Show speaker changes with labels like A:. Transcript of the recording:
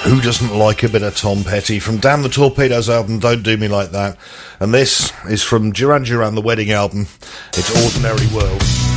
A: Who doesn't like a bit of Tom Petty? From Damn the Torpedoes album, Don't Do Me Like That. And this is from Duran Duran, the Wedding album. It's Ordinary World.